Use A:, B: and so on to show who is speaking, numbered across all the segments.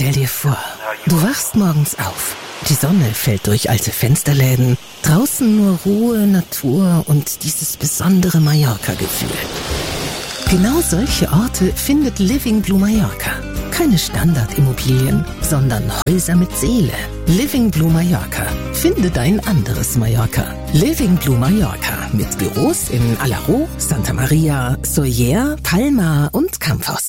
A: Stell dir vor, du wachst morgens auf. Die Sonne fällt durch alte Fensterläden. Draußen nur Ruhe, Natur und dieses besondere Mallorca-Gefühl. Genau solche Orte findet Living Blue Mallorca. Keine Standardimmobilien, sondern Häuser mit Seele. Living Blue Mallorca. Finde dein anderes Mallorca. Living Blue Mallorca. Mit Büros in Alaró, Santa Maria, Sóller, Palma und Campos.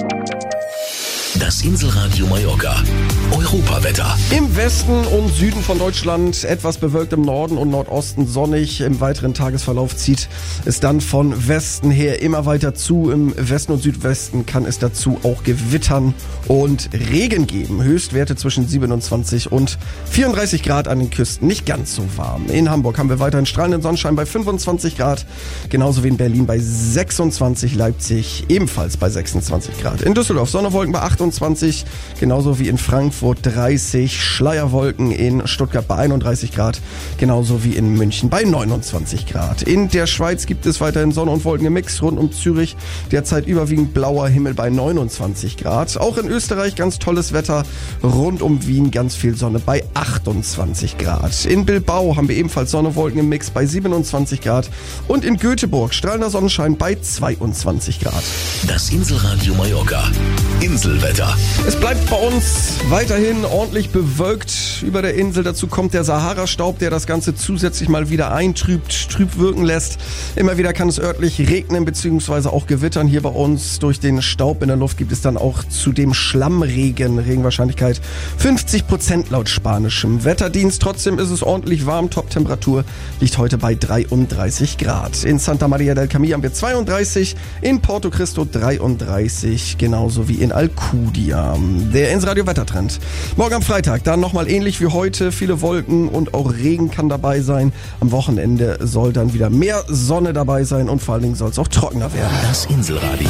B: Das Inselradio Mallorca. Europawetter.
C: Im Westen und Süden von Deutschland etwas bewölkt, im Norden und Nordosten sonnig. Im weiteren Tagesverlauf zieht es dann von Westen her immer weiter zu. Im Westen und Südwesten kann es dazu auch gewittern und Regen geben. Höchstwerte zwischen 27 und 34 Grad an den Küsten. Nicht ganz so warm. In Hamburg haben wir weiterhin strahlenden Sonnenschein bei 25 Grad. Genauso wie in Berlin bei 26, Leipzig ebenfalls bei 26 Grad. In Düsseldorf Sonnenwolken bei 28, genauso wie in Frankfurt 30, Schleierwolken in Stuttgart bei 31 Grad, genauso wie in München bei 29 Grad. In der Schweiz gibt es weiterhin Sonne und Wolken im Mix, rund um Zürich derzeit überwiegend blauer Himmel bei 29 Grad. Auch in Österreich ganz tolles Wetter, rund um Wien ganz viel Sonne bei 28 Grad. In Bilbao haben wir ebenfalls Sonne und Wolken im Mix bei 27 Grad und in Göteborg strahlender Sonnenschein bei 22 Grad.
B: Das Inselradio Mallorca. Inselwetter.
C: Es bleibt bei uns weiterhin ordentlich bewölkt über der Insel. Dazu kommt der Sahara-Staub, der das Ganze zusätzlich mal wieder eintrübt, trüb wirken lässt. Immer wieder kann es örtlich regnen bzw. auch gewittern hier bei uns. Durch den Staub in der Luft gibt es dann auch zudem Schlammregen. Regenwahrscheinlichkeit 50% laut spanischem Wetterdienst. Trotzdem ist es ordentlich warm. Top-Temperatur liegt heute bei 33 Grad. In Santa Maria del Camí haben wir 32, in Porto Cristo 33, genauso wie in Alcudia. Der Inselradio Wettertrend. Morgen am Freitag dann nochmal ähnlich wie heute. Viele Wolken und auch Regen kann dabei sein. Am Wochenende soll dann wieder mehr Sonne dabei sein und vor allen Dingen soll es auch trockener werden.
B: Das Inselradio.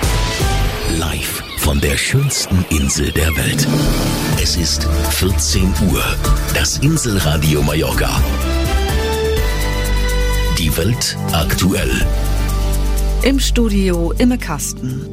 B: Live von der schönsten Insel der Welt. Es ist 14 Uhr. Das Inselradio Mallorca. Die Welt aktuell.
D: Im Studio Imme Kasten.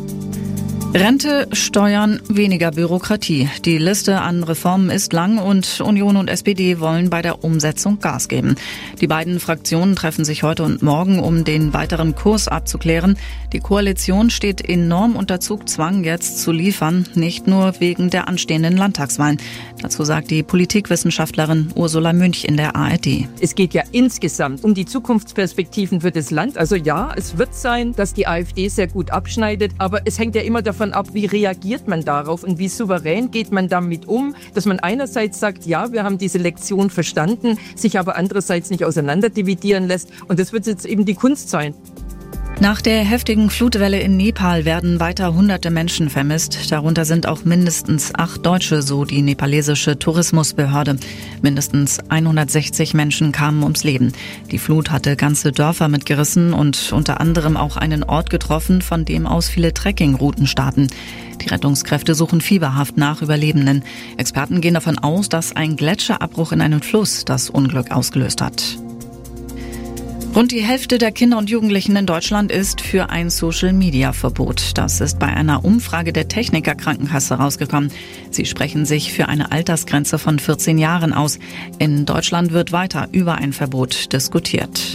D: Rente, Steuern, weniger Bürokratie. Die Liste an Reformen ist lang und Union und SPD wollen bei der Umsetzung Gas geben. Die beiden Fraktionen treffen sich heute und morgen, um den weiteren Kurs abzuklären. Die Koalition steht enorm unter Zugzwang, jetzt zu liefern, nicht nur wegen der anstehenden Landtagswahlen. Dazu sagt die Politikwissenschaftlerin Ursula Münch in der ARD.
E: Es geht ja insgesamt um die Zukunftsperspektiven für das Land. Also ja, es wird sein, dass die AfD sehr gut abschneidet, aber es hängt ja immer davon ab, wie reagiert man darauf und wie souverän geht man damit um, dass man einerseits sagt, ja, wir haben diese Lektion verstanden, sich aber andererseits nicht auseinanderdividieren lässt. Und das wird jetzt eben die Kunst sein.
D: Nach der heftigen Flutwelle in Nepal werden weiter hunderte Menschen vermisst. Darunter sind auch mindestens 8 Deutsche, so die nepalesische Tourismusbehörde. Mindestens 160 Menschen kamen ums Leben. Die Flut hatte ganze Dörfer mitgerissen und unter anderem auch einen Ort getroffen, von dem aus viele Trekkingrouten starten. Die Rettungskräfte suchen fieberhaft nach Überlebenden. Experten gehen davon aus, dass ein Gletscherabbruch in einen Fluss das Unglück ausgelöst hat. Rund die Hälfte der Kinder und Jugendlichen in Deutschland ist für ein Social-Media-Verbot. Das ist bei einer Umfrage der Techniker Krankenkasse rausgekommen. Sie sprechen sich für eine Altersgrenze von 14 Jahren aus. In Deutschland wird weiter über ein Verbot diskutiert.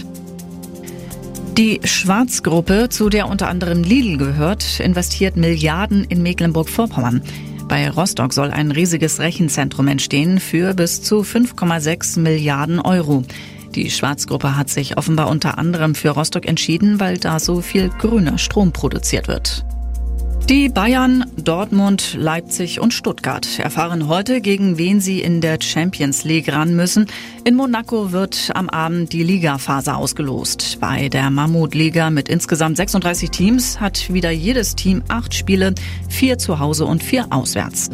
D: Die Schwarz-Gruppe, zu der unter anderem Lidl gehört, investiert Milliarden in Mecklenburg-Vorpommern. Bei Rostock soll ein riesiges Rechenzentrum entstehen für bis zu 5,6 Milliarden Euro. Die Schwarz-Gruppe hat sich offenbar unter anderem für Rostock entschieden, weil da so viel grüner Strom produziert wird. Die Bayern, Dortmund, Leipzig und Stuttgart erfahren heute, gegen wen sie in der Champions League ran müssen. In Monaco wird am Abend die Ligaphase ausgelost. Bei der Mammutliga mit insgesamt 36 Teams hat wieder jedes Team 8 Spiele, 4 zu Hause und 4 auswärts.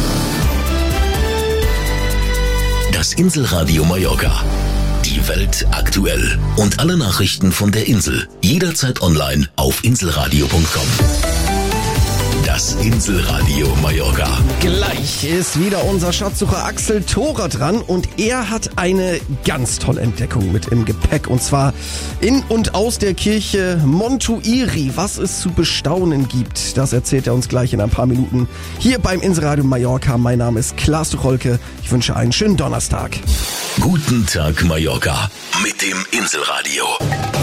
B: Das Inselradio Mallorca. Die Welt aktuell. Und alle Nachrichten von der Insel. Jederzeit online auf inselradio.com. Das Inselradio Mallorca.
C: Gleich ist wieder unser Schatzsucher Axel Thorer dran und er hat eine ganz tolle Entdeckung mit im Gepäck und zwar in und aus der Kirche Montuiri. Was es zu bestaunen gibt, das erzählt er uns gleich in ein paar Minuten hier beim Inselradio Mallorca. Mein Name ist Klaas Tucholke. Ich wünsche einen schönen Donnerstag.
B: Guten Tag Mallorca mit dem Inselradio.